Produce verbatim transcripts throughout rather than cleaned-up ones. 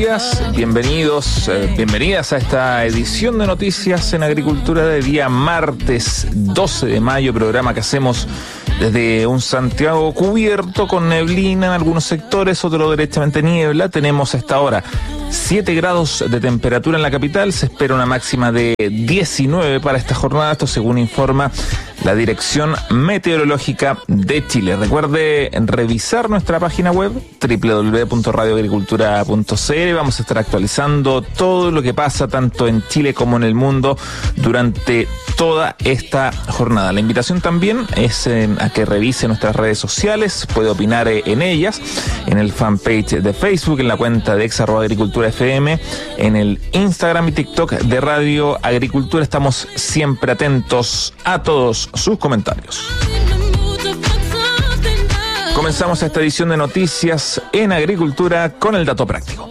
Bienvenidos, eh, bienvenidas a esta edición de Noticias en Agricultura de día martes doce de mayo, programa que hacemos desde un Santiago cubierto con neblina en algunos sectores, otro derechamente niebla. Tenemos a esta hora siete grados de temperatura en la capital, se espera una máxima de diecinueve para esta jornada, esto según informa la Dirección Meteorológica de Chile. Recuerde revisar nuestra página web doble u doble u doble u punto radio agricultura punto c l. Vamos a estar actualizando todo lo que pasa tanto en Chile como en el mundo durante toda esta jornada. La invitación también es eh, a que revise nuestras redes sociales, puede opinar eh, en ellas, en el fanpage de Facebook, en la cuenta de ex arroba agricultura F M, en el Instagram y TikTok de Radio Agricultura. Estamos siempre atentos a todos sus comentarios. Comenzamos esta edición de Noticias en Agricultura con el dato práctico.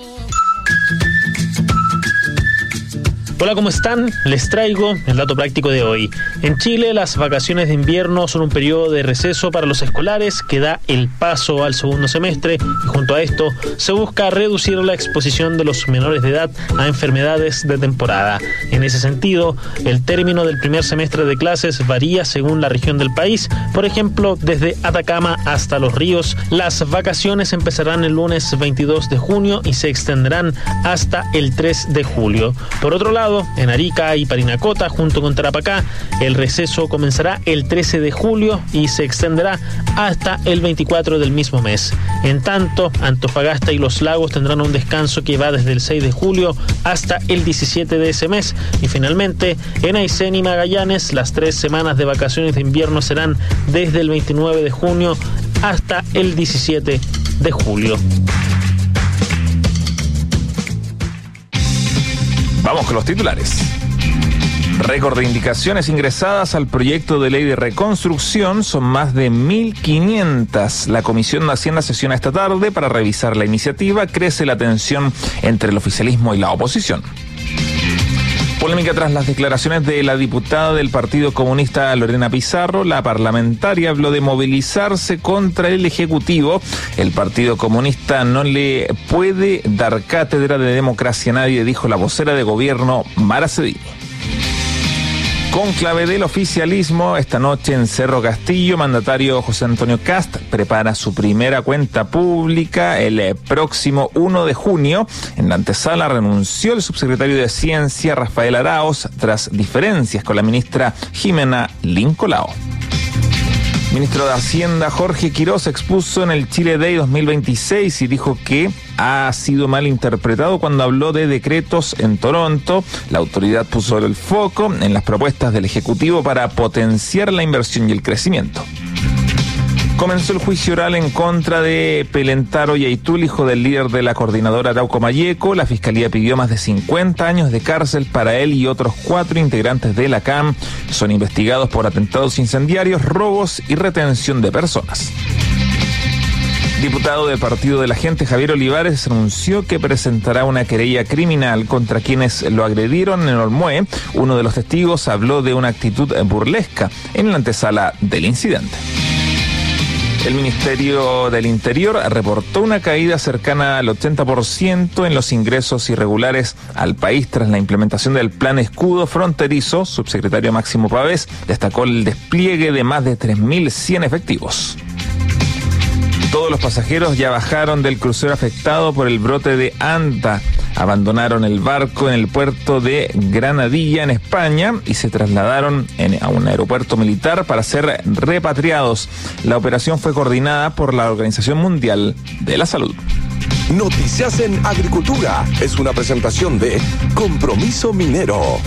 Hola, ¿cómo están? Les traigo el dato práctico de hoy. En Chile, las vacaciones de invierno son un periodo de receso para los escolares que da el paso al segundo semestre y junto a esto se busca reducir la exposición de los menores de edad a enfermedades de temporada. En ese sentido, el término del primer semestre de clases varía según la región del país. Por ejemplo, desde Atacama hasta Los Ríos, las vacaciones empezarán el lunes veintidós de junio y se extenderán hasta el tres de julio. Por otro lado, en Arica y Parinacota, junto con Tarapacá, el receso comenzará el trece de julio y se extenderá hasta el veinticuatro del mismo mes. En tanto, Antofagasta y Los Lagos tendrán un descanso que va desde el seis de julio hasta el diecisiete de ese mes. Y finalmente, en Aysén y Magallanes, las tres semanas de vacaciones de invierno serán desde el veintinueve de junio hasta el diecisiete de julio. Vamos con los titulares. Récord de indicaciones ingresadas al proyecto de ley de reconstrucción son más de mil quinientas. La Comisión de Hacienda sesiona esta tarde para revisar la iniciativa. Crece la tensión entre el oficialismo y la oposición. Polémica tras las declaraciones de la diputada del Partido Comunista Lorena Pizarro. La parlamentaria habló de movilizarse contra el Ejecutivo. El Partido Comunista no le puede dar cátedra de democracia a nadie, dijo la vocera de gobierno Mara Cedini. Cónclave del oficialismo esta noche en Cerro Castillo. Mandatario José Antonio Kast prepara su primera cuenta pública el próximo uno de junio. En la antesala renunció el subsecretario de Ciencia Rafael Araoz tras diferencias con la ministra Jimena Lincolao. Ministro de Hacienda Jorge Quiroz expuso en el Chile Day dos mil veintiséis y dijo que ha sido mal interpretado cuando habló de decretos en Toronto. La autoridad puso el foco en las propuestas del Ejecutivo para potenciar la inversión y el crecimiento. Comenzó el juicio oral en contra de Pelentaro Yaitul, hijo del líder de la coordinadora Arauco Malleco. La Fiscalía pidió más de cincuenta años de cárcel para él y otros cuatro integrantes de la C A M. Son investigados por atentados incendiarios, robos y retención de personas. Diputado del Partido de la Gente, Javier Olivares, anunció que presentará una querella criminal contra quienes lo agredieron en Olmué. Uno de los testigos habló de una actitud burlesca en la antesala del incidente. El Ministerio del Interior reportó una caída cercana al ochenta por ciento en los ingresos irregulares al país tras la implementación del Plan Escudo Fronterizo. Subsecretario Máximo Pavés destacó el despliegue de más de tres mil cien efectivos. Todos los pasajeros ya bajaron del crucero afectado por el brote de Anta. Abandonaron el barco en el puerto de Granadilla, en España, y se trasladaron en, a un aeropuerto militar para ser repatriados. La operación fue coordinada por la Organización Mundial de la Salud. Noticias en Agricultura es una presentación de Compromiso Minero.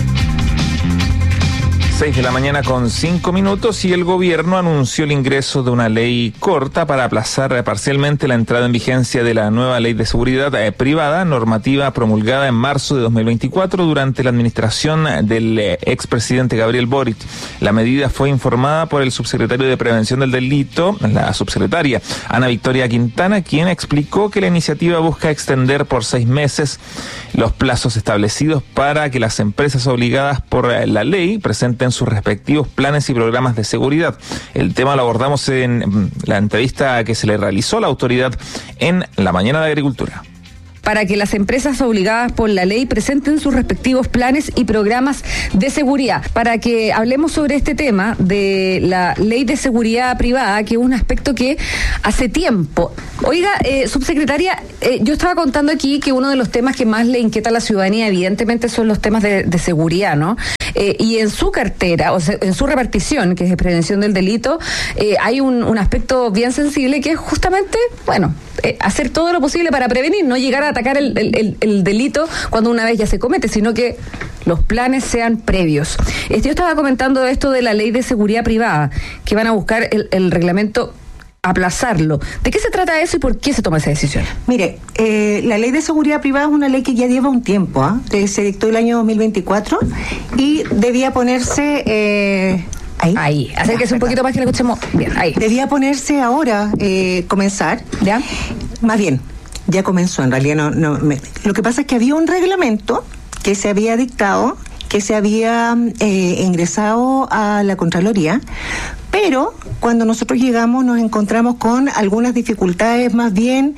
seis de la mañana con cinco minutos y el gobierno anunció el ingreso de una ley corta para aplazar parcialmente la entrada en vigencia de la nueva ley de seguridad privada, normativa promulgada en marzo de dos mil veinticuatro durante la administración del expresidente Gabriel Boric. La medida fue informada por el subsecretario de Prevención del Delito, la subsecretaria Ana Victoria Quintana, quien explicó que la iniciativa busca extender por seis meses los plazos establecidos para que las empresas obligadas por la ley presenten sus respectivos planes y programas de seguridad. El tema lo abordamos en la entrevista que se le realizó a la autoridad en la mañana de Agricultura. para que las empresas obligadas por la ley presenten sus respectivos planes y programas de seguridad. Para que hablemos sobre este tema de la ley de seguridad privada, que es un aspecto que hace tiempo. Oiga, eh, subsecretaria, eh, yo estaba contando aquí que uno de los temas que más le inquieta a la ciudadanía, evidentemente, son los temas de, de seguridad, ¿no? Eh, y en su cartera, o sea, en su repartición, que es de prevención del delito, eh, hay un, un aspecto bien sensible que es justamente, bueno, eh, hacer todo lo posible para prevenir, no llegar a atacar el, el, el, el delito cuando una vez ya se comete, sino que los planes sean previos. Este, yo estaba comentando esto de la ley de seguridad privada, que van a buscar el, el reglamento, aplazarlo. ¿De qué se trata eso y por qué se toma esa decisión? Mire, eh, la ley de seguridad privada es una ley que ya lleva un tiempo, ¿eh? Se dictó el año dos mil veinticuatro y debía ponerse... Eh, Ahí, ahí. acérquese un poquito más que le escuchemos bien. Ahí. Debía ponerse ahora, eh, comenzar. ¿Ya? Más bien, ya comenzó, en realidad no... no me, lo que pasa es que había un reglamento que se había dictado, que se había eh, ingresado a la Contraloría, pero cuando nosotros llegamos nos encontramos con algunas dificultades más bien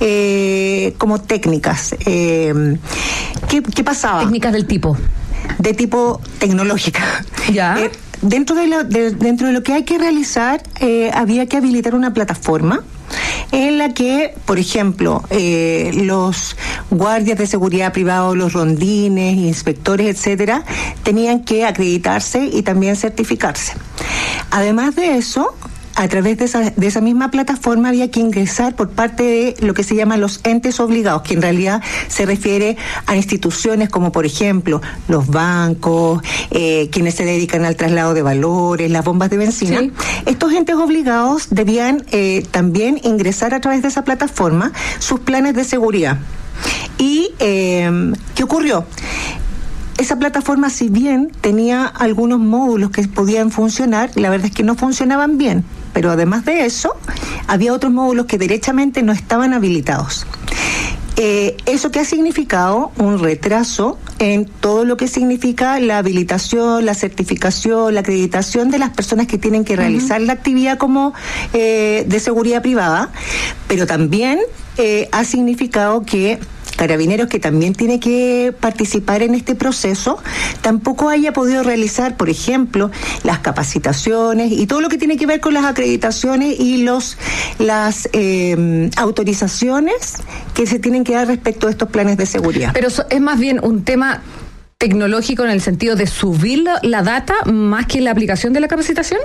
eh, como técnicas. Eh, ¿qué, ¿Qué pasaba? Técnicas del tipo. De tipo tecnológica. Ya. Eh, dentro de, la, de dentro de lo que hay que realizar, eh, había que habilitar una plataforma en la que, por ejemplo, eh, los guardias de seguridad privados, los rondines, inspectores, etcétera, tenían que acreditarse y también certificarse. Además de eso, a través de esa, de esa misma plataforma había que ingresar por parte de lo que se llaman los entes obligados, que en realidad se refiere a instituciones como, por ejemplo, los bancos, eh, quienes se dedican al traslado de valores, las bombas de benzina. Sí. Estos entes obligados debían eh, también ingresar a través de esa plataforma sus planes de seguridad. ¿Y eh, qué ocurrió? Esa plataforma, si bien tenía algunos módulos que podían funcionar, la verdad es que no funcionaban bien, pero además de eso, había otros módulos que derechamente no estaban habilitados. Eh, ¿Eso qué ha significado? Un retraso en todo lo que significa la habilitación, la certificación, la acreditación de las personas que tienen que realizar uh-huh. la actividad como eh, de seguridad privada, pero también eh, ha significado que Carabineros, que también tiene que participar en este proceso, tampoco haya podido realizar, por ejemplo, las capacitaciones y todo lo que tiene que ver con las acreditaciones y los las eh, autorizaciones que se tienen que dar respecto a estos planes de seguridad. Pero eso es más bien un tema tecnológico en el sentido de subir la data más que la aplicación de la capacitación.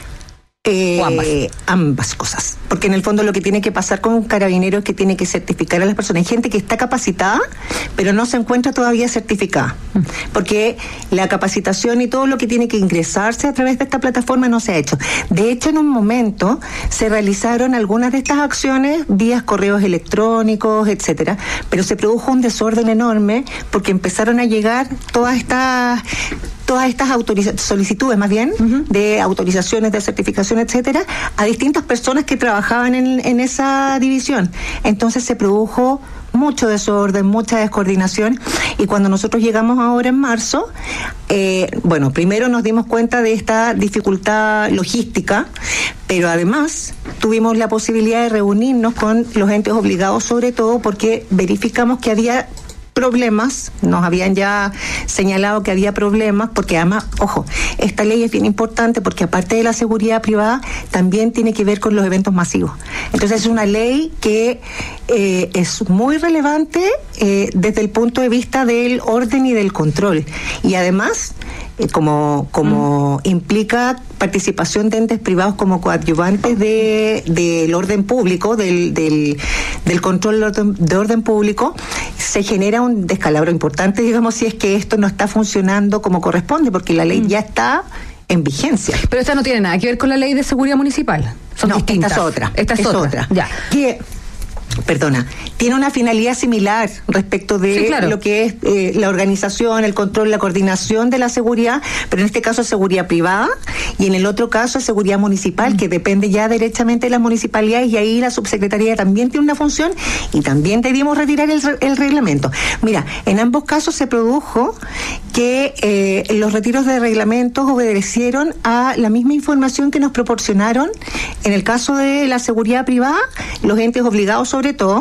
Eh, ambas. ambas cosas, porque en el fondo lo que tiene que pasar con un carabinero es que tiene que certificar a las personas. Hay gente que está capacitada, pero no se encuentra todavía certificada, porque la capacitación y todo lo que tiene que ingresarse a través de esta plataforma no se ha hecho. De hecho, en un momento se realizaron algunas de estas acciones vía correos electrónicos, etcétera, pero se produjo un desorden enorme porque empezaron a llegar todas estas todas estas autoriza- solicitudes más bien uh-huh. de autorizaciones, de certificación, etcétera, a distintas personas que trabajaban en, en esa división. Entonces se produjo mucho desorden, mucha descoordinación, y cuando nosotros llegamos ahora en marzo, eh, bueno, primero nos dimos cuenta de esta dificultad logística, pero además tuvimos la posibilidad de reunirnos con los entes obligados, sobre todo porque verificamos que había problemas, nos habían ya señalado que había problemas, porque además, ojo, esta ley es bien importante porque aparte de la seguridad privada, también tiene que ver con los eventos masivos. Entonces es una ley que eh, es muy relevante eh, desde el punto de vista del orden y del control. Y además, eh, como, como mm. implica participación de entes privados como coadyuvantes de del orden público, del, del, del control de orden, de orden público, se genera un descalabro importante, digamos, si es que esto no está funcionando como corresponde, porque la ley mm. ya está en vigencia. Pero esta no tiene nada que ver con la ley de seguridad municipal. Son no, distintas. Esta es otra. Esta es, es otra. otra. Ya. Que, perdona, tiene una finalidad similar respecto de sí, claro. lo que es eh, la organización, el control, la coordinación de la seguridad, pero en este caso es seguridad privada y en el otro caso es seguridad municipal, mm. que depende ya derechamente de las municipalidades, y ahí la subsecretaría también tiene una función y también debimos retirar el, el reglamento. Mira, en ambos casos se produjo que eh, los retiros de reglamentos obedecieron a la misma información que nos proporcionaron en el caso de la seguridad privada, los entes obligados sobre todo,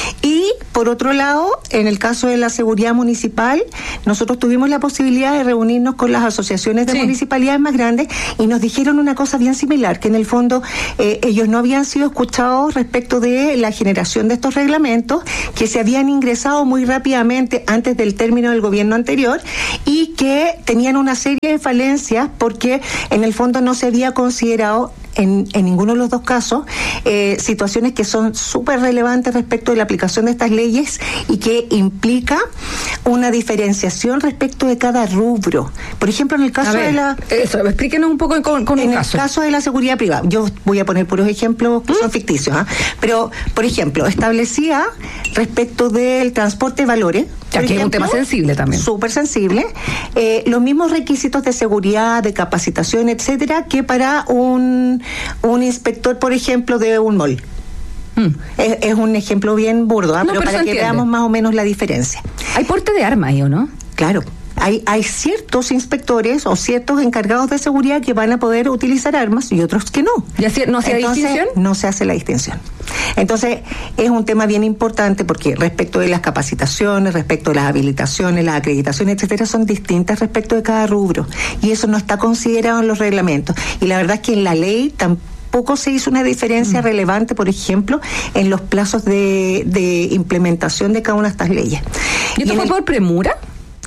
Y por otro lado, en el caso de la seguridad municipal, nosotros tuvimos la posibilidad de reunirnos con las asociaciones de sí. municipalidades más grandes y nos dijeron una cosa bien similar, que en el fondo eh, ellos no habían sido escuchados respecto de la generación de estos reglamentos, que se habían ingresado muy rápidamente antes del término del gobierno anterior y que tenían una serie de falencias porque en el fondo no se había considerado En, en ninguno de los dos casos, eh, situaciones que son súper relevantes respecto de la aplicación de estas leyes y que implica una diferenciación respecto de cada rubro. Por ejemplo, en el caso ver, de la... Eso, explíquenos un poco con, con en un el caso. caso de la seguridad privada, yo voy a poner puros ejemplos que ¿Mm? son ficticios, ¿eh? Pero, por ejemplo, establecía respecto del transporte de valores, ya que es un tema sensible también. Súper sensible, eh, los mismos requisitos de seguridad, de capacitación, etcétera, que para un un inspector, por ejemplo, de un mall. Mm. Es, es un ejemplo bien burdo, ¿eh? no, pero, pero para que veamos más o menos la diferencia. ¿Hay porte de arma ahí o no? Claro. Hay, hay ciertos inspectores o ciertos encargados de seguridad que van a poder utilizar armas y otros que no. ¿Y así, no hace Entonces, distinción? No se hace la distinción. Entonces, es un tema bien importante porque respecto de las capacitaciones, respecto de las habilitaciones, las acreditaciones, etcétera, son distintas respecto de cada rubro. Y eso no está considerado en los reglamentos. Y la verdad es que en la ley tampoco Poco se hizo una diferencia mm. relevante, por ejemplo, en los plazos de, de implementación de cada una de estas leyes. ¿Y esto y fue el, por premura?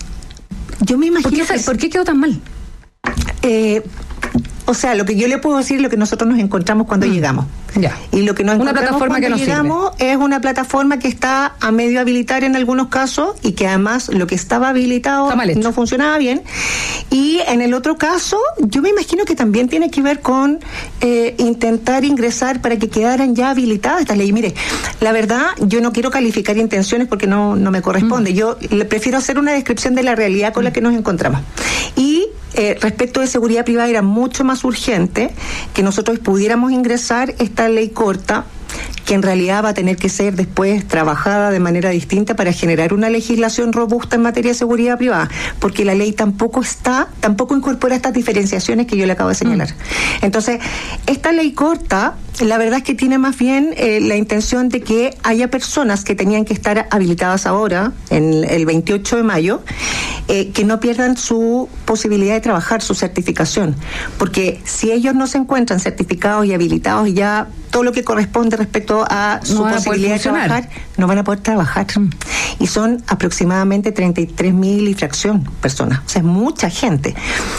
Yo me imagino... ¿Por qué, que, ¿por qué quedó tan mal? Eh, o sea, lo que yo le puedo decir es lo que nosotros nos encontramos cuando mm. llegamos. Ya. Y lo que nos una encontramos plataforma cuando que nos llegamos sirve. Es una plataforma que está a medio habilitar en algunos casos y que además lo que estaba habilitado no funcionaba bien. Y en el otro caso, yo me imagino que también tiene que ver con eh, intentar ingresar para que quedaran ya habilitadas estas leyes. Mire, la verdad, yo no quiero calificar intenciones porque no, no me corresponde. Mm. Yo le prefiero hacer una descripción de la realidad con mm. la que nos encontramos. Y eh, respecto de seguridad privada era mucho más urgente que nosotros pudiéramos ingresar esta ley corta, que en realidad va a tener que ser después trabajada de manera distinta para generar una legislación robusta en materia de seguridad privada, porque la ley tampoco está, tampoco incorpora estas diferenciaciones que yo le acabo de señalar. Mm. Entonces, esta ley corta, la verdad es que tiene más bien eh, la intención de que haya personas que tenían que estar habilitadas ahora, en el veintiocho de mayo, eh, que no pierdan su posibilidad de trabajar, su certificación, porque si ellos no se encuentran certificados y habilitados y ya todo lo que corresponde respecto a su no posibilidad de trabajar, no van a poder trabajar. Mm. Y son aproximadamente treinta y tres mil y fracción personas. O sea, es mucha gente.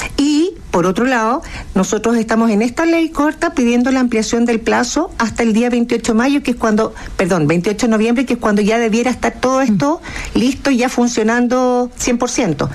Y, por otro lado, nosotros estamos en esta ley corta pidiendo la ampliación del plazo hasta el día veintiocho de mayo, que es cuando, perdón, veintiocho de noviembre, que es cuando ya debiera estar todo esto mm. listo y ya funcionando cien por ciento.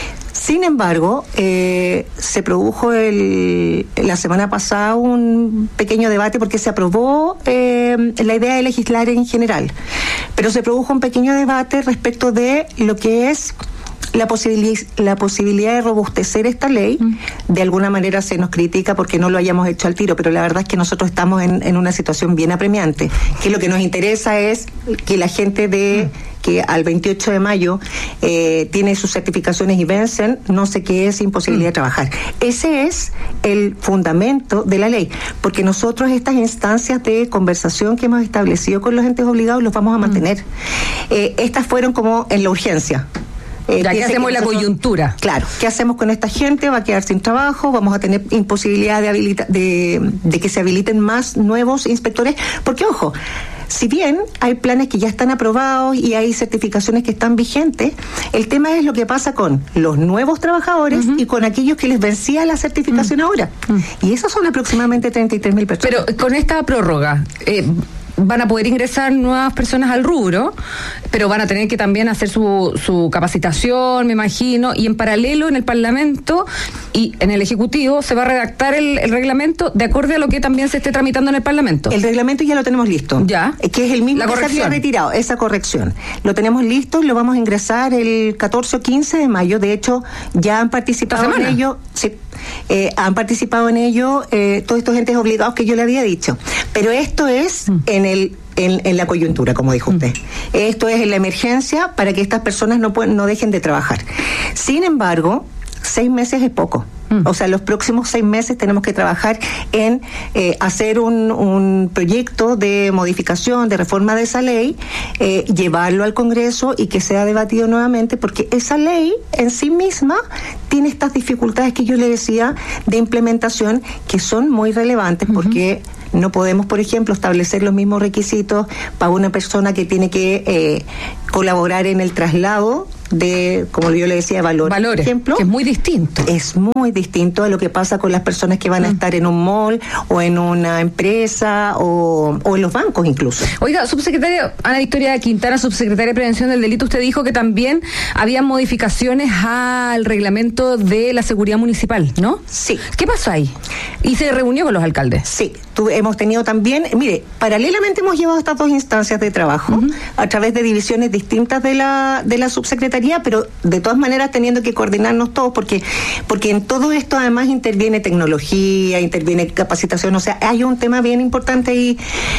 Sin embargo, eh, se produjo el, la semana pasada un pequeño debate porque se aprobó eh, la idea de legislar en general, pero se produjo un pequeño debate respecto de lo que es la posibilidad, la posibilidad de robustecer esta ley. Mm. De alguna manera se nos critica porque no lo hayamos hecho al tiro, pero la verdad es que nosotros estamos en, en una situación bien apremiante, que lo que nos interesa es que la gente de... Mm. que al veintiocho de mayo eh, tiene sus certificaciones y vencen, no se quede sin posibilidad mm. de trabajar. Ese es el fundamento de la ley, porque nosotros estas instancias de conversación que hemos establecido con los entes obligados los vamos a mantener. Mm. Eh, estas fueron como en la urgencia. Eh, ya que hacemos la coyuntura. Claro, ¿qué hacemos con esta gente? Va a quedar sin trabajo, vamos a tener imposibilidad de, habilita, de, de que se habiliten más nuevos inspectores, porque ojo, si bien hay planes que ya están aprobados y hay certificaciones que están vigentes, el tema es lo que pasa con los nuevos trabajadores uh-huh. y con aquellos que les vencía la certificación uh-huh. ahora. Uh-huh. Y esos son aproximadamente treinta y tres mil personas. Pero con esta prórroga... Eh, van a poder ingresar nuevas personas al rubro, pero van a tener que también hacer su, su capacitación, me imagino, y en paralelo en el Parlamento y en el Ejecutivo se va a redactar el, el reglamento de acuerdo a lo que también se esté tramitando en el Parlamento. El reglamento ya lo tenemos listo. Ya. Que es el mismo la que corrección. se había retirado, esa corrección. Lo tenemos listo y lo vamos a ingresar el catorce o quince de mayo. De hecho, ya han participado en ello. Sí. Eh, han participado en ello eh, todos estos entes obligados que yo le había dicho. Pero esto es mm. en el en, en la coyuntura, como dijo mm. usted. Esto es en la emergencia para que estas personas no pueden, no dejen de trabajar. Sin embargo, seis meses es poco. Mm. O sea, los próximos seis meses tenemos que trabajar en eh, hacer un, un proyecto de modificación, de reforma de esa ley, eh, llevarlo al Congreso y que sea debatido nuevamente, porque esa ley en sí misma tiene estas dificultades que yo le decía de implementación que son muy relevantes, uh-huh. porque no podemos, por ejemplo, establecer los mismos requisitos para una persona que tiene que eh, colaborar en el traslado de, como yo le decía, valores, valores, por ejemplo. Que es muy distinto. Es muy distinto a lo que pasa con las personas que van a estar en un mall o en una empresa o, o en los bancos incluso. Oiga, subsecretaria Ana Victoria Quintana, subsecretaria de Prevención del Delito, usted dijo que también había modificaciones al reglamento de la seguridad municipal, ¿no? Sí. ¿Qué pasó ahí? ¿Y se reunió con los alcaldes? Sí, tu, hemos tenido también, mire, paralelamente hemos llevado estas dos instancias de trabajo uh-huh. a través de divisiones distintas de la, de la subsecretaría, pero de todas maneras teniendo que coordinarnos todos, porque, porque en todo esto además interviene tecnología, interviene capacitación, o sea, hay un tema bien importante ahí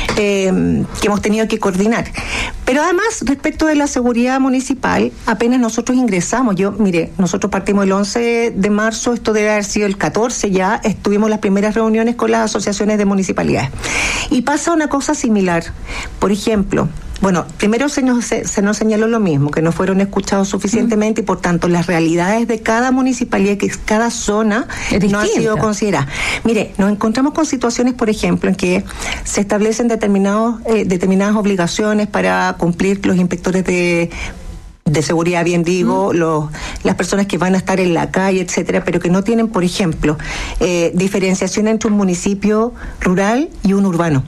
eh, que hemos tenido que coordinar. Pero además, respecto de la seguridad municipal, apenas nosotros ingresamos, yo, mire, nosotros partimos el once de marzo, esto debe haber sido el catorce ya, estuvimos las primeras reuniones con las asociaciones de municipalidades. Y pasa una cosa similar, por ejemplo, bueno, primero se nos, se, se nos señaló lo mismo, que no fueron escuchados suficientemente mm. y por tanto las realidades de cada municipalidad, que cada zona no han sido consideradas. Mire, nos encontramos con situaciones, por ejemplo, en que se establecen determinados, eh, determinadas obligaciones para cumplir los inspectores de de seguridad, bien digo, mm. los, las personas que van a estar en la calle, etcétera, pero que no tienen, por ejemplo, eh, diferenciación entre un municipio rural y un urbano.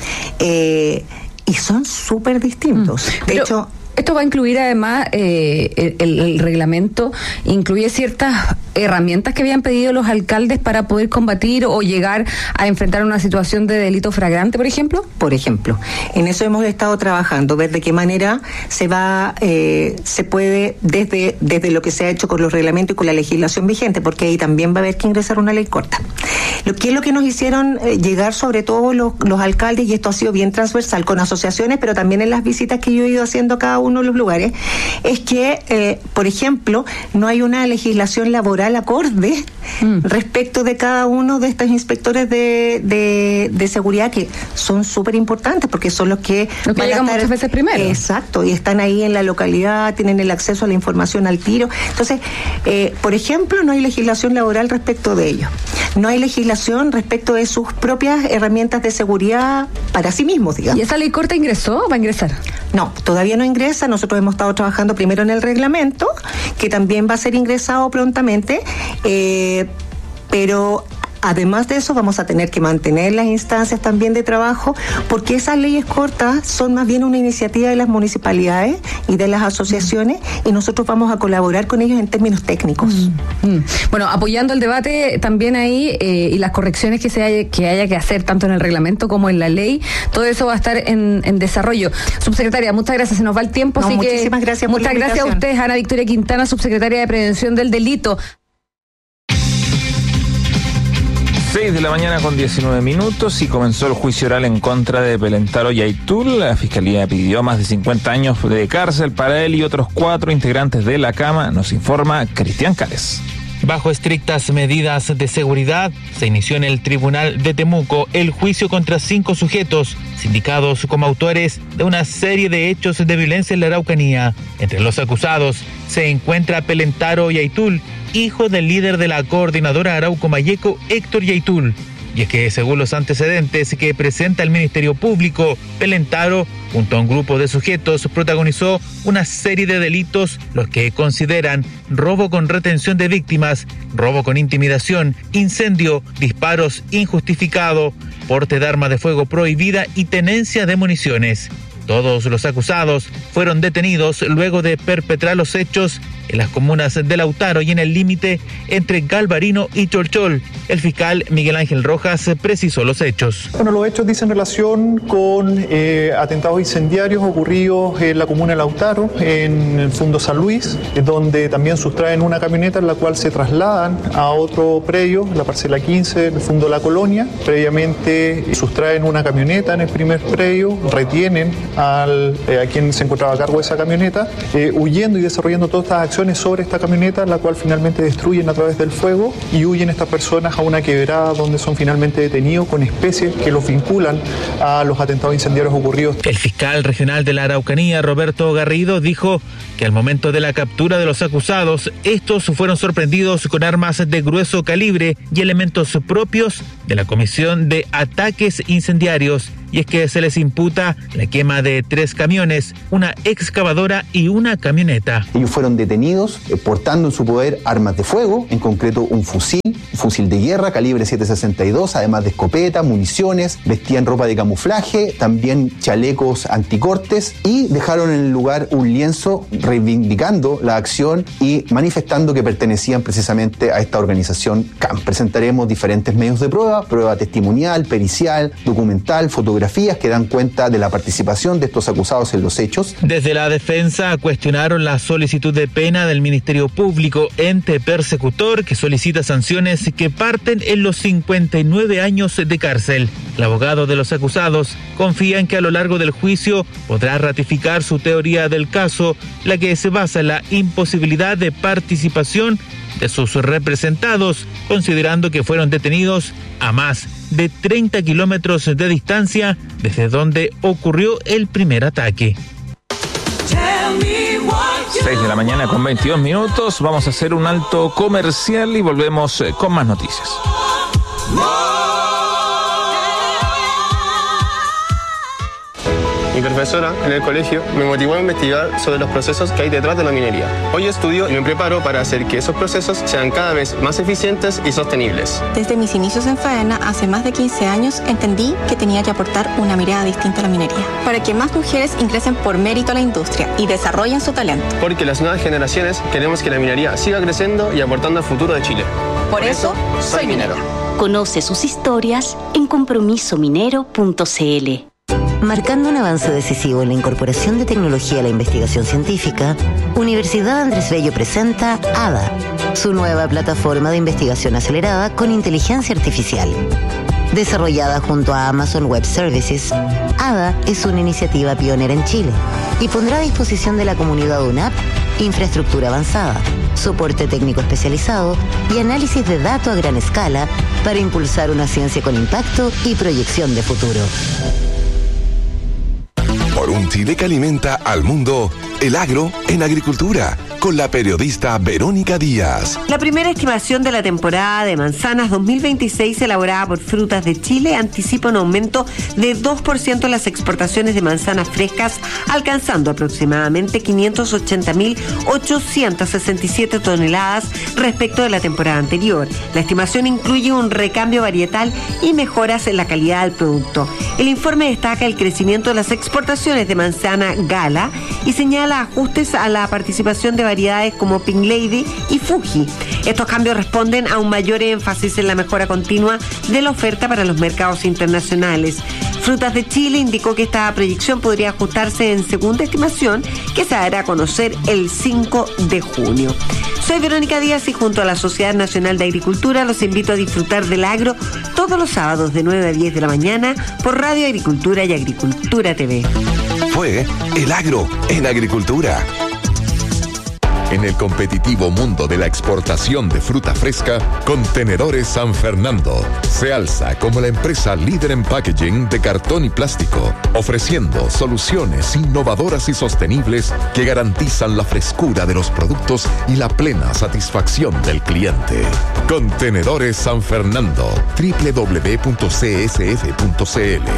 Eh, Y son súper distintos. Mm. De Pero, hecho, esto va a incluir además, eh, el, el reglamento incluye ciertas herramientas que habían pedido los alcaldes para poder combatir o llegar a enfrentar una situación de delito flagrante, por ejemplo. Por ejemplo, en eso hemos estado trabajando, ver de qué manera se va, eh, se puede, desde, desde lo que se ha hecho con los reglamentos y con la legislación vigente, porque ahí también va a haber que ingresar una ley corta. Lo que es lo que nos hicieron eh, llegar sobre todo los, los alcaldes, y esto ha sido bien transversal con asociaciones, pero también en las visitas que yo he ido haciendo a cada uno de los lugares, es que, eh, por ejemplo, no hay una legislación laboral acorde mm. respecto de cada uno de estos inspectores de, de, de seguridad, que son súper importantes porque son los que, los que van llegan a estar, muchas veces primero. Exacto, y están ahí en la localidad, tienen el acceso a la información al tiro. Entonces, eh, por ejemplo, no hay legislación laboral respecto de ellos. No hay legislación respecto de sus propias herramientas de seguridad para sí mismos, digamos. ¿Y esa ley corta ingresó o va a ingresar? No, todavía no ingresa. Nosotros hemos estado trabajando primero en el reglamento, que también va a ser ingresado prontamente, eh, pero además de eso vamos a tener que mantener las instancias también de trabajo, porque esas leyes cortas son más bien una iniciativa de las municipalidades y de las asociaciones, y nosotros vamos a colaborar con ellos en términos técnicos. Mm, mm. Bueno, apoyando el debate también ahí eh, y las correcciones que se haya que haya que hacer tanto en el reglamento como en la ley, todo eso va a estar en, en desarrollo. Subsecretaria, muchas gracias, se nos va el tiempo, no, así muchísimas que gracias por muchas la gracias a ustedes, Ana Victoria Quintana, subsecretaria de Prevención del Delito. seis de la mañana con diecinueve minutos y comenzó el juicio oral en contra de Pelentaro Yaitul. La Fiscalía pidió más de cincuenta años de cárcel para él y otros cuatro integrantes de la cama, nos informa Cristian Cales. Bajo estrictas medidas de seguridad, se inició en el Tribunal de Temuco el juicio contra cinco sujetos, sindicados como autores de una serie de hechos de violencia en la Araucanía. Entre los acusados se encuentra Pelentaro Yaitul, hijo del líder de la coordinadora Arauco-Mayeco, Héctor Yaitul. Y es que, según los antecedentes que presenta el Ministerio Público, Pelentaro, junto a un grupo de sujetos, protagonizó una serie de delitos, los que consideran robo con retención de víctimas, robo con intimidación, incendio, disparos injustificado, porte de arma de fuego prohibida y tenencia de municiones. Todos los acusados fueron detenidos luego de perpetrar los hechos en las comunas de Lautaro y en el límite entre Galvarino y Cholchol. El fiscal Miguel Ángel Rojas precisó los hechos. Bueno, los hechos dicen relación con eh, atentados incendiarios ocurridos en la comuna de Lautaro, en el Fundo San Luis, donde también sustraen una camioneta en la cual se trasladan a otro predio, la parcela quince, el Fundo La Colonia. Previamente sustraen una camioneta en el primer predio, retienen al, eh, a quien se encontraba a cargo de esa camioneta, eh, huyendo y desarrollando todas estas acciones municiones sobre esta camioneta, la cual finalmente destruyen a través del fuego y huyen estas personas a una quebrada donde son finalmente detenidos con especies que los vinculan a los atentados incendiarios ocurridos. El fiscal regional de la Araucanía, Roberto Garrido, dijo que al momento de la captura de los acusados, estos fueron sorprendidos con armas de grueso calibre y elementos propios de la Comisión de Ataques Incendiarios. Y es que se les imputa la quema de tres camiones, una excavadora y una camioneta. Ellos fueron detenidos eh, portando en su poder armas de fuego, en concreto un fusil, un fusil de guerra calibre siete sesenta y dos, además de escopeta, municiones, vestían ropa de camuflaje, también chalecos anticortes y dejaron en el lugar un lienzo reivindicando la acción y manifestando que pertenecían precisamente a esta organización C A M. Presentaremos diferentes medios de prueba, prueba testimonial, pericial, documental, fotográfica, que dan cuenta de la participación de estos acusados en los hechos. Desde la defensa cuestionaron la solicitud de pena del Ministerio Público, ente persecutor que solicita sanciones que parten en los cincuenta y nueve años de cárcel. El abogado de los acusados confía en que a lo largo del juicio podrá ratificar su teoría del caso, la que se basa en la imposibilidad de participación de sus representados, considerando que fueron detenidos a más de treinta kilómetros de distancia desde donde ocurrió el primer ataque. seis de la mañana con veintidós minutos, vamos a hacer un alto comercial y volvemos con más noticias. Mi profesora en el colegio me motivó a investigar sobre los procesos que hay detrás de la minería. Hoy estudio y me preparo para hacer que esos procesos sean cada vez más eficientes y sostenibles. Desde mis inicios en Faena, hace más de quince años, entendí que tenía que aportar una mirada distinta a la minería, para que más mujeres ingresen por mérito a la industria y desarrollen su talento. Porque las nuevas generaciones queremos que la minería siga creciendo y aportando al futuro de Chile. Por eso, soy minera. Conoce sus historias en compromiso minero punto c l. Marcando un avance decisivo en la incorporación de tecnología a la investigación científica, Universidad Andrés Bello presenta A D A, su nueva plataforma de investigación acelerada con inteligencia artificial. Desarrollada junto a Amazon Web Services, A D A es una iniciativa pionera en Chile y pondrá a disposición de la comunidad U N A P infraestructura avanzada, soporte técnico especializado y análisis de datos a gran escala para impulsar una ciencia con impacto y proyección de futuro. Por un Chile que alimenta al mundo, el agro en agricultura, con la periodista Verónica Díaz. La primera estimación de la temporada de manzanas dos mil veintiséis elaborada por Frutas de Chile anticipa un aumento de dos por ciento en las exportaciones de manzanas frescas, alcanzando aproximadamente quinientas ochenta mil ochocientas sesenta y siete toneladas respecto de la temporada anterior. La estimación incluye un recambio varietal y mejoras en la calidad del producto. El informe destaca el crecimiento de las exportaciones de manzana Gala y señala ajustes a la participación de variedades como Pink Lady y Fuji. Estos cambios responden a un mayor énfasis en la mejora continua de la oferta para los mercados internacionales. Frutas de Chile indicó que esta proyección podría ajustarse en segunda estimación, que se dará a conocer el cinco de junio. Soy Verónica Díaz y junto a la Sociedad Nacional de Agricultura los invito a disfrutar del agro todos los sábados de nueve a diez de la mañana por Radio Agricultura y Agricultura T V. Fue El Agro en Agricultura. En el competitivo mundo de la exportación de fruta fresca, Contenedores San Fernando se alza como la empresa líder en packaging de cartón y plástico, ofreciendo soluciones innovadoras y sostenibles que garantizan la frescura de los productos y la plena satisfacción del cliente. Contenedores San Fernando, doble u doble u doble u punto c s f punto c l.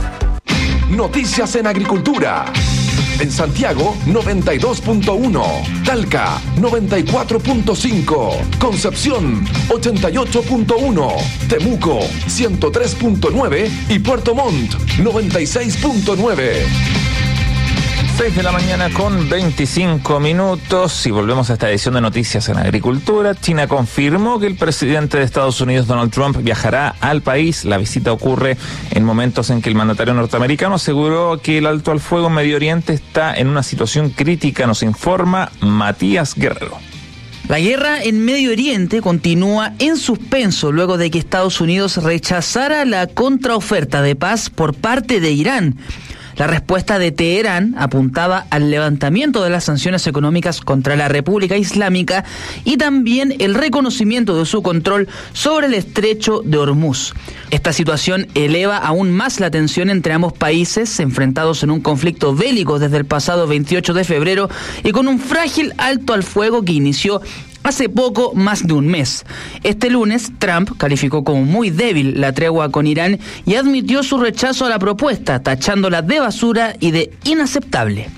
Noticias en Agricultura. En Santiago, noventa y dos punto uno. Talca, noventa y cuatro punto cinco. Concepción, ochenta y ocho punto uno. Temuco, ciento tres punto nueve. Y Puerto Montt, noventa y seis punto nueve. seis de la mañana con veinticinco minutos y volvemos a esta edición de Noticias en Agricultura. China confirmó que el presidente de Estados Unidos, Donald Trump, viajará al país. La visita ocurre en momentos en que el mandatario norteamericano aseguró que el alto al fuego en Medio Oriente está en una situación crítica, nos informa Matías Guerrero. La guerra en Medio Oriente continúa en suspenso luego de que Estados Unidos rechazara la contraoferta de paz por parte de Irán. La respuesta de Teherán apuntaba al levantamiento de las sanciones económicas contra la República Islámica y también el reconocimiento de su control sobre el estrecho de Hormuz. Esta situación eleva aún más la tensión entre ambos países, enfrentados en un conflicto bélico desde el pasado veintiocho de febrero y con un frágil alto al fuego que inició hace poco más de un mes. Este lunes, Trump calificó como muy débil la tregua con Irán y admitió su rechazo a la propuesta, tachándola de basura y de inaceptable.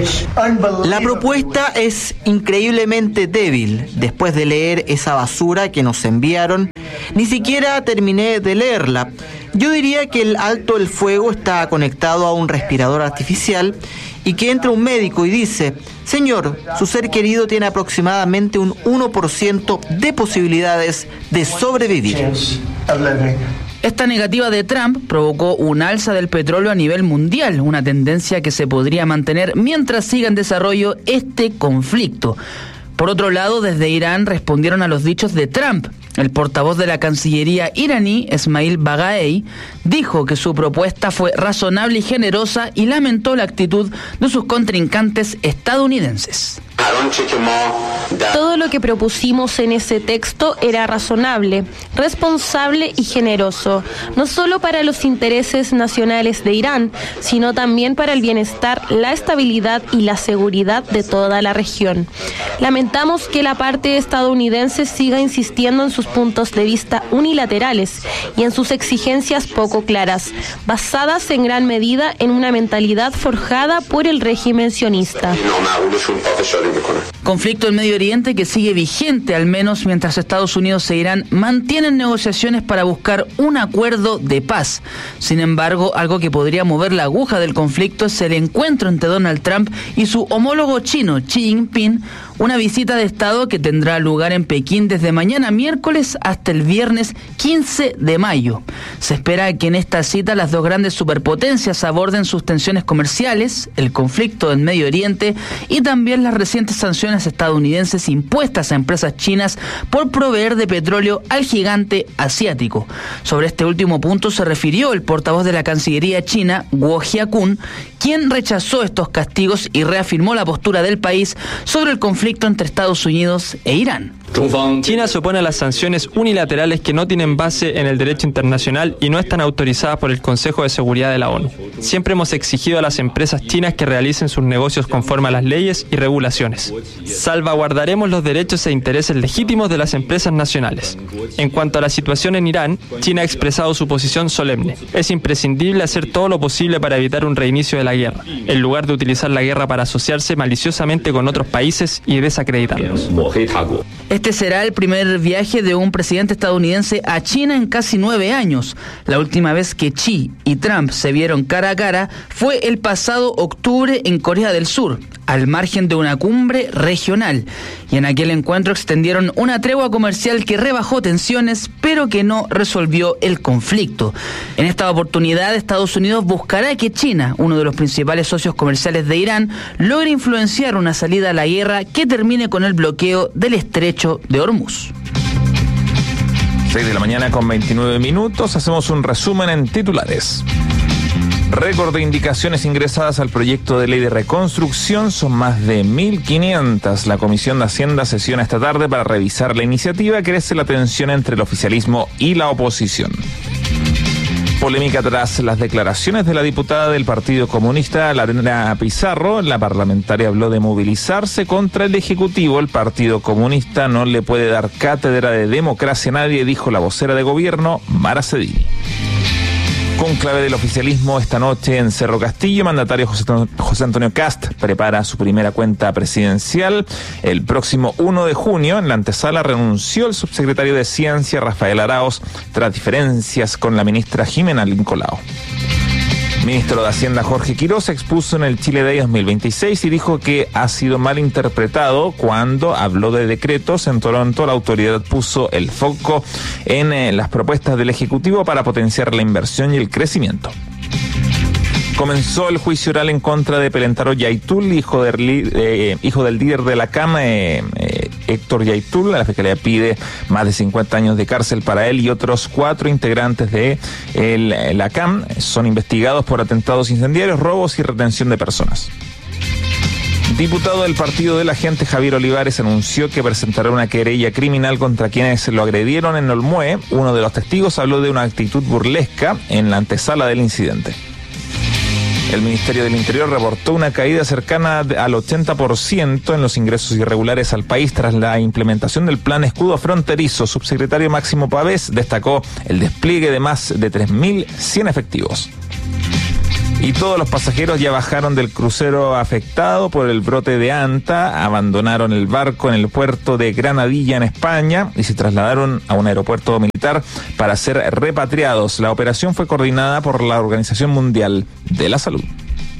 La propuesta es increíblemente débil. Después de leer esa basura que nos enviaron, ni siquiera terminé de leerla. Yo diría que el alto el fuego está conectado a un respirador artificial y que entra un médico y dice: señor, su ser querido tiene aproximadamente un uno por ciento de posibilidades de sobrevivir. Esta negativa de Trump provocó un alza del petróleo a nivel mundial, una tendencia que se podría mantener mientras siga en desarrollo este conflicto. Por otro lado, desde Irán respondieron a los dichos de Trump. El portavoz de la Cancillería iraní, Esmail Bagaei, dijo que su propuesta fue razonable y generosa y lamentó la actitud de sus contrincantes estadounidenses. Todo lo que propusimos en ese texto era razonable, responsable y generoso, no solo para los intereses nacionales de Irán, sino también para el bienestar, la estabilidad y la seguridad de toda la región. Lamentamos que la parte estadounidense siga insistiendo en sus puntos de vista unilaterales y en sus exigencias poco claras, basadas en gran medida en una mentalidad forjada por el régimen sionista. Conflicto en Medio Oriente que sigue vigente, al menos mientras Estados Unidos e Irán mantienen negociaciones para buscar un acuerdo de paz. Sin embargo, algo que podría mover la aguja del conflicto es el encuentro entre Donald Trump y su homólogo chino, Xi Jinping, una visita de Estado que tendrá lugar en Pekín desde mañana miércoles hasta el viernes quince de mayo. Se espera que en esta cita las dos grandes superpotencias aborden sus tensiones comerciales, el conflicto en Medio Oriente y también las recientes sanciones estadounidenses impuestas a empresas chinas por proveer de petróleo al gigante asiático. Sobre este último punto se refirió el portavoz de la Cancillería china, Guo Jiakun, quien rechazó estos castigos y reafirmó la postura del país sobre el conflicto entre Estados Unidos e Irán. China se opone a las sanciones unilaterales que no tienen base en el derecho internacional y no están autorizadas por el Consejo de Seguridad de la ONU. Siempre hemos exigido a las empresas chinas que realicen sus negocios conforme a las leyes y regulaciones. Salvaguardaremos los derechos e intereses legítimos de las empresas nacionales. En cuanto a la situación en Irán, China ha expresado su posición solemne. Es imprescindible hacer todo lo posible para evitar un reinicio de la guerra, en lugar de utilizar la guerra para asociarse maliciosamente con otros países y desacreditarlos. Este será el primer viaje de un presidente estadounidense a China en casi nueve años. La última vez que Xi y Trump se vieron cara a cara fue el pasado octubre en Corea del Sur, al margen de una cumbre regional. Y en aquel encuentro extendieron una tregua comercial que rebajó tensiones, pero que no resolvió el conflicto. En esta oportunidad, Estados Unidos buscará que China, uno de los principales socios comerciales de Irán, logre influenciar una salida a la guerra que termine con el bloqueo del estrecho de Hormuz. seis de la mañana con veintinueve minutos. Hacemos un resumen en titulares. Récord de indicaciones ingresadas al proyecto de ley de reconstrucción son más de mil quinientas. La Comisión de Hacienda sesiona esta tarde para revisar la iniciativa. Crece la tensión entre el oficialismo y la oposición. Polémica tras las declaraciones de la diputada del Partido Comunista, Lorena Pizarro. La parlamentaria habló de movilizarse contra el Ejecutivo. El Partido Comunista no le puede dar cátedra de democracia a nadie, dijo la vocera de gobierno, Mara Cedini. Conclave del oficialismo esta noche en Cerro Castillo. Mandatario José, José Antonio Kast prepara su primera cuenta presidencial. El próximo uno de junio, en la antesala, renunció el subsecretario de Ciencia, Rafael Araoz, tras diferencias con la ministra Jimena Lincolao. Ministro de Hacienda Jorge Quiroz expuso en el Chile Day dos mil veintiséis y dijo que ha sido mal interpretado cuando habló de decretos. En Toronto, la autoridad puso el foco en eh, las propuestas del Ejecutivo para potenciar la inversión y el crecimiento. Comenzó el juicio oral en contra de Pelentaro Yaitul, hijo del, eh, hijo del líder de la C A M, eh, eh, Héctor Yaitul. La Fiscalía pide más de cincuenta años de cárcel para él y otros cuatro integrantes de el, la C A M. Son investigados por atentados incendiarios, robos y retención de personas. Diputado del Partido de la Gente, Javier Olivares, anunció que presentará una querella criminal contra quienes lo agredieron en Olmué. Uno de los testigos habló de una actitud burlesca en la antesala del incidente. El Ministerio del Interior reportó una caída cercana al ochenta por ciento en los ingresos irregulares al país tras la implementación del Plan Escudo Fronterizo. Subsecretario Máximo Pavés destacó el despliegue de más de tres mil cien efectivos. Y todos los pasajeros ya bajaron del crucero afectado por el brote de Anta, abandonaron el barco en el puerto de Granadilla en España y se trasladaron a un aeropuerto militar para ser repatriados. La operación fue coordinada por la Organización Mundial de la Salud.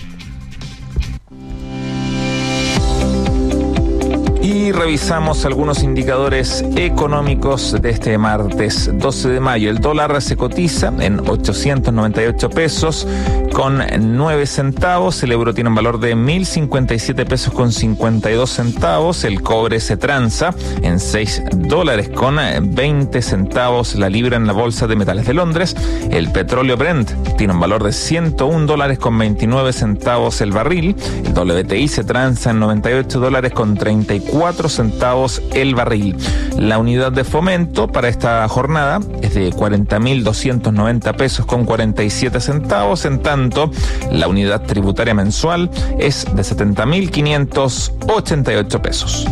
Y revisamos algunos indicadores económicos de este martes doce de mayo. El dólar se cotiza en ochocientos noventa y ocho pesos con nueve centavos. El euro tiene un valor de mil cincuenta y siete pesos con cincuenta y dos centavos. El cobre se transa en seis dólares con veinte centavos la libra en la bolsa de metales de Londres. El petróleo Brent tiene un valor de ciento un dólares con veintinueve centavos el barril. El W T I se transa en noventa y ocho dólares con treinta y cuatro centavos el barril. La unidad de fomento para esta jornada es de cuarenta mil doscientos noventa pesos con cuarenta y siete centavos. En tanto, la unidad tributaria mensual es de setenta mil quinientos ochenta y ocho pesos.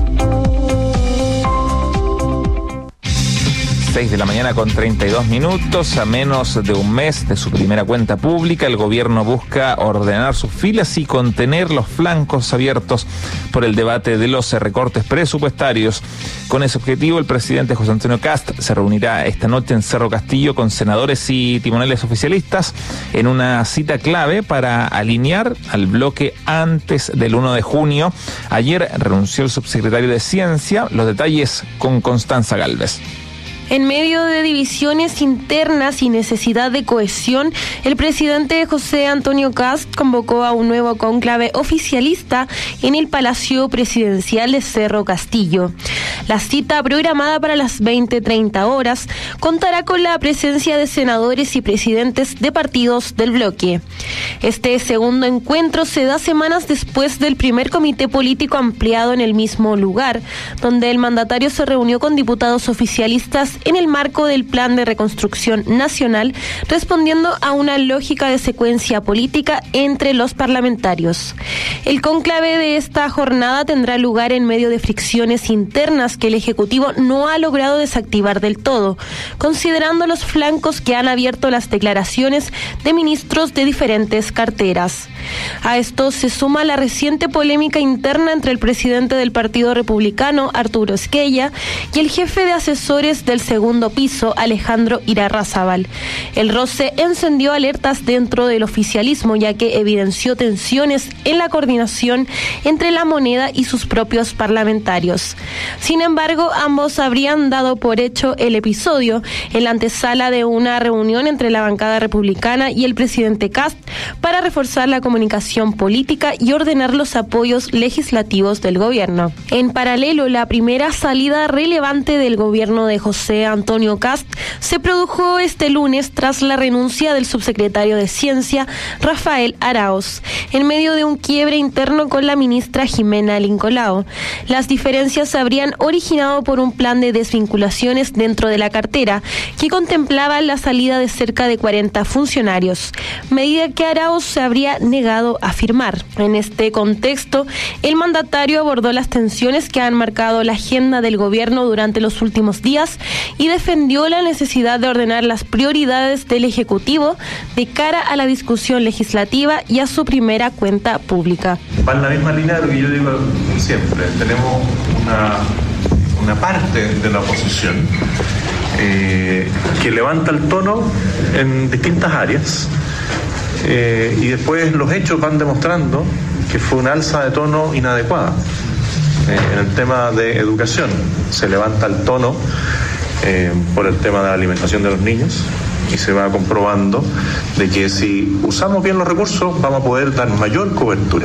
seis de la mañana con treinta y dos minutos. A menos de un mes de su primera cuenta pública, el gobierno busca ordenar sus filas y contener los flancos abiertos por el debate de los recortes presupuestarios. Con ese objetivo, el presidente José Antonio Kast se reunirá esta noche en Cerro Castillo con senadores y timoneles oficialistas en una cita clave para alinear al bloque antes del uno de junio. Ayer renunció el subsecretario de Ciencia. Los detalles con Constanza Galvez. En medio de divisiones internas y necesidad de cohesión, el presidente José Antonio Kast convocó a un nuevo cónclave oficialista en el Palacio Presidencial de Cerro Castillo. La cita, programada para las veinte treinta horas, contará con la presencia de senadores y presidentes de partidos del bloque. Este segundo encuentro se da semanas después del primer comité político ampliado en el mismo lugar, donde el mandatario se reunió con diputados oficialistas en el marco del Plan de Reconstrucción Nacional, respondiendo a una lógica de secuencia política entre los parlamentarios. El cónclave de esta jornada tendrá lugar en medio de fricciones internas que el Ejecutivo no ha logrado desactivar del todo, considerando los flancos que han abierto las declaraciones de ministros de diferentes carteras. A esto se suma la reciente polémica interna entre el presidente del Partido Republicano, Arturo Esquella, y el jefe de asesores del segundo piso, Alejandro Irarrázaval. El roce encendió alertas dentro del oficialismo, ya que evidenció tensiones en la coordinación entre la moneda y sus propios parlamentarios. Sin embargo, ambos habrían dado por hecho el episodio en la antesala de una reunión entre la bancada republicana y el presidente Kast para reforzar la comunicación política y ordenar los apoyos legislativos del gobierno. En paralelo, la primera salida relevante del gobierno de José Antonio Kast se produjo este lunes tras la renuncia del subsecretario de Ciencia, Rafael Araoz, en medio de un quiebre interno con la ministra Jimena Lincolao. Las diferencias se habrían originado por un plan de desvinculaciones dentro de la cartera que contemplaba la salida de cerca de cuarenta funcionarios, medida que Araoz se habría negado a firmar. En este contexto, el mandatario abordó las tensiones que han marcado la agenda del gobierno durante los últimos días y defendió la necesidad de ordenar las prioridades del Ejecutivo de cara a la discusión legislativa y a su primera cuenta pública. Va en la misma línea de lo que yo digo siempre. Tenemos una, una parte de la oposición eh, que levanta el tono en distintas áreas eh, y después los hechos van demostrando que fue una alza de tono inadecuada. Eh, en el tema de educación se levanta el tono Eh, por el tema de la alimentación de los niños y se va comprobando de que si usamos bien los recursos vamos a poder dar mayor cobertura.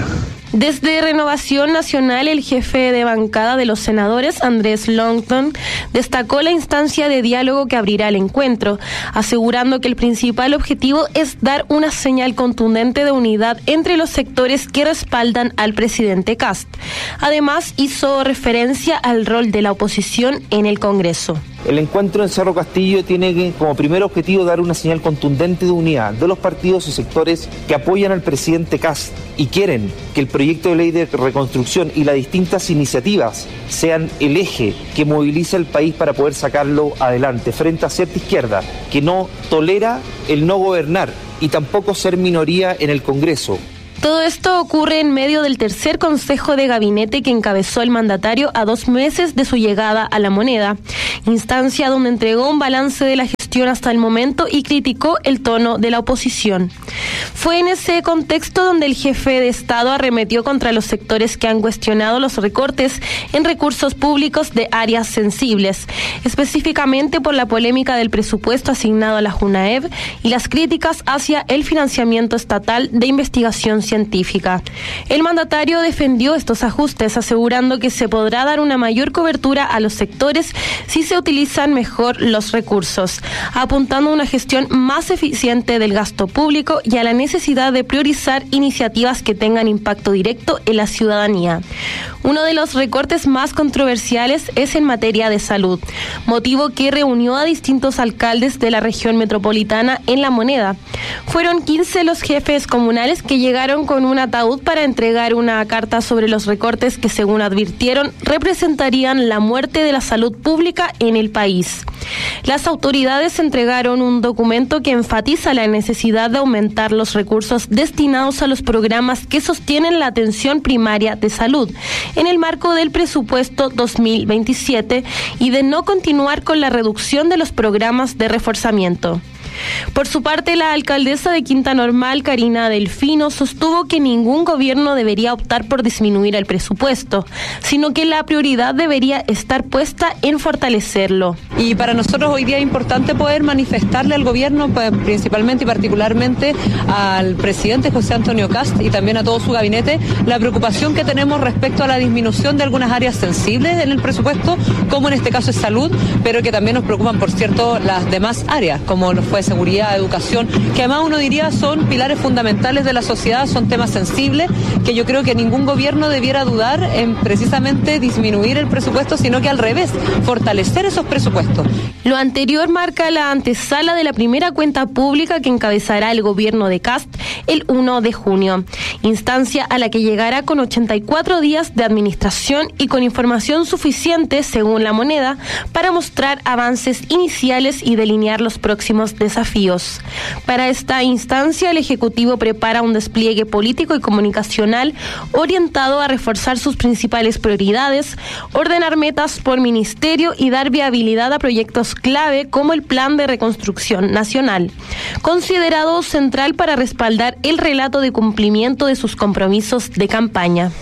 Desde Renovación Nacional, el jefe de bancada de los senadores, Andrés Longton, destacó la instancia de diálogo que abrirá el encuentro, asegurando que el principal objetivo es dar una señal contundente de unidad entre los sectores que respaldan al presidente Kast. Además, hizo referencia al rol de la oposición en el Congreso. El encuentro en Cerro Castillo tiene que, como primer objetivo, dar una señal contundente de unidad de los partidos y sectores que apoyan al presidente Kast y quieren que el proyecto de ley de reconstrucción y las distintas iniciativas sean el eje que moviliza el país para poder sacarlo adelante frente a cierta izquierda que no tolera el no gobernar y tampoco ser minoría en el Congreso. Todo esto ocurre en medio del tercer consejo de gabinete que encabezó el mandatario a dos meses de su llegada a La Moneda, instancia donde entregó un balance de la gestión hasta el momento y criticó el tono de la oposición. Fue en ese contexto donde el jefe de Estado arremetió contra los sectores que han cuestionado los recortes en recursos públicos de áreas sensibles, específicamente por la polémica del presupuesto asignado a la JUNAEV y las críticas hacia el financiamiento estatal de investigación científica. El mandatario defendió estos ajustes, asegurando que se podrá dar una mayor cobertura a los sectores si se utilizan mejor los recursos, apuntando a una gestión más eficiente del gasto público y a la necesidad de priorizar iniciativas que tengan impacto directo en la ciudadanía. Uno de los recortes más controversiales es en materia de salud, motivo que reunió a distintos alcaldes de la región metropolitana en La Moneda. Fueron quince los jefes comunales que llegaron con un ataúd para entregar una carta sobre los recortes que, según advirtieron, representarían la muerte de la salud pública en el país. Las autoridades entregaron un documento que enfatiza la necesidad de aumentar los recursos destinados a los programas que sostienen la atención primaria de salud en el marco del presupuesto dos mil veintisiete y de no continuar con la reducción de los programas de reforzamiento. Por su parte, la alcaldesa de Quinta Normal, Karina Delfino, sostuvo que ningún gobierno debería optar por disminuir el presupuesto, sino que la prioridad debería estar puesta en fortalecerlo. Y para nosotros hoy día es importante poder manifestarle al gobierno, principalmente y particularmente al presidente José Antonio Kast y también a todo su gabinete, la preocupación que tenemos respecto a la disminución de algunas áreas sensibles en el presupuesto, como en este caso es salud, pero que también nos preocupan, por cierto, las demás áreas, como nos fue seguridad, educación, que además uno diría son pilares fundamentales de la sociedad, son temas sensibles, que yo creo que ningún gobierno debiera dudar en precisamente disminuir el presupuesto, sino que al revés, fortalecer esos presupuestos. Lo anterior marca la antesala de la primera cuenta pública que encabezará el gobierno de Kast el primero de junio, instancia a la que llegará con ochenta y cuatro días de administración y con información suficiente, según La Moneda, para mostrar avances iniciales y delinear los próximos desafíos. Para esta instancia, el Ejecutivo prepara un despliegue político y comunicacional orientado a reforzar sus principales prioridades, ordenar metas por ministerio y dar viabilidad a proyectos clave como el Plan de Reconstrucción Nacional, considerado central para respaldar el relato de cumplimiento de sus compromisos de campaña.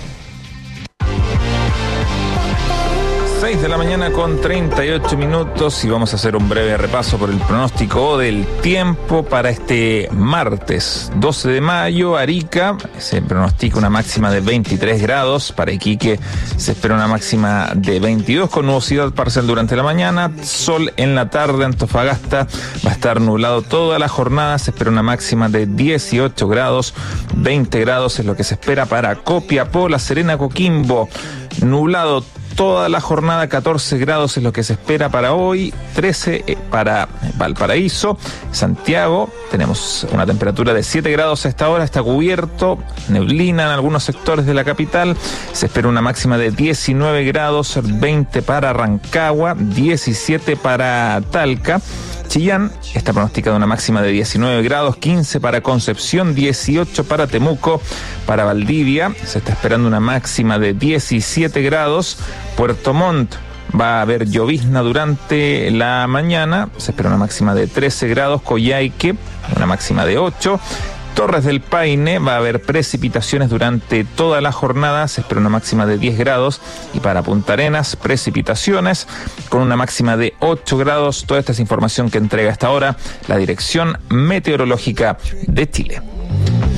seis de la mañana con treinta y ocho minutos y vamos a hacer un breve repaso por el pronóstico del tiempo para este martes doce de mayo. Arica se pronostica una máxima de veintitrés grados, para Iquique se espera una máxima de veintidós con nubosidad parcial durante la mañana, sol en la tarde. Antofagasta va a estar nublado toda la jornada, se espera una máxima de dieciocho grados, veinte grados es lo que se espera para Copiapó. La Serena, Coquimbo, nublado toda la jornada, catorce grados es lo que se espera para hoy, trece para Valparaíso. Santiago, tenemos una temperatura de siete grados a esta hora, está cubierto, neblina en algunos sectores de la capital, se espera una máxima de diecinueve grados, veinte para Rancagua, diecisiete para Talca. Chillán está pronosticada una máxima de diecinueve grados, quince para Concepción, dieciocho para Temuco. Para Valdivia se está esperando una máxima de diecisiete grados. Puerto Montt va a haber llovizna durante la mañana, se espera una máxima de trece grados. Coyhaique, una máxima de ocho. Torres del Paine va a haber precipitaciones durante toda la jornada, se espera una máxima de diez grados. Y para Punta Arenas, precipitaciones con una máxima de ocho grados. Toda esta es información que entrega hasta ahora la Dirección Meteorológica de Chile.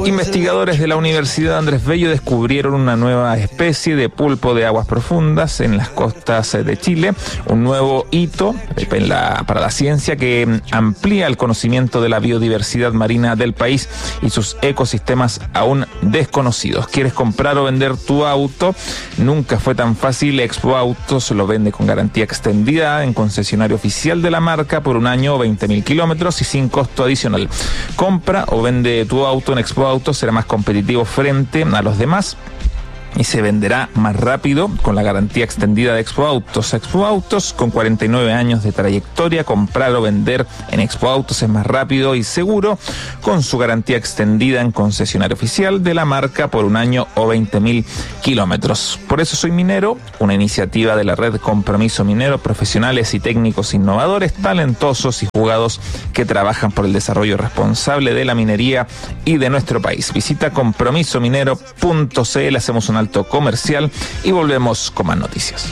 Investigadores de la Universidad Andrés Bello descubrieron una nueva especie de pulpo de aguas profundas en las costas de Chile, un nuevo hito en la, para la ciencia que amplía el conocimiento de la biodiversidad marina del país y sus ecosistemas aún desconocidos. ¿Quieres comprar o vender tu auto? Nunca fue tan fácil. Expo Autos lo vende con garantía extendida en concesionario oficial de la marca por un año o veinte mil kilómetros y sin costo adicional. Compra o vende tu auto en Expo Autos, será más competitivo frente a los demás y se venderá más rápido con la garantía extendida de Expo Autos. Expo Autos, con cuarenta y nueve años de trayectoria, comprar o vender en Expo Autos es más rápido y seguro, con su garantía extendida en concesionario oficial de la marca por un año o veinte mil kilómetros. Por eso soy minero, una iniciativa de la red Compromiso Minero, profesionales y técnicos innovadores, talentosos y jugados que trabajan por el desarrollo responsable de la minería y de nuestro país. Visita compromiso minero punto c l, hacemos un alto comercial y volvemos con más noticias.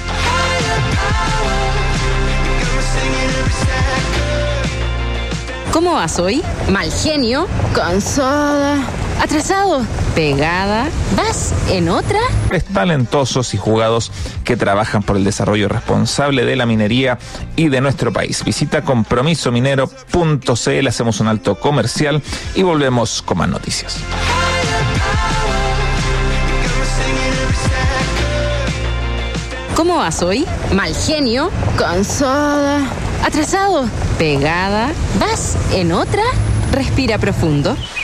¿Cómo vas hoy? Mal genio, cansada, atrasado, pegada. ¿Vas en otra? Talentosos y jugados que trabajan por el desarrollo responsable de la minería y de nuestro país. Visita compromiso minero punto c l, hacemos un alto comercial y volvemos con más noticias. ¿Cómo vas hoy? Mal genio, cansada, atrasado, pegada. ¿Vas en otra? Respira profundo.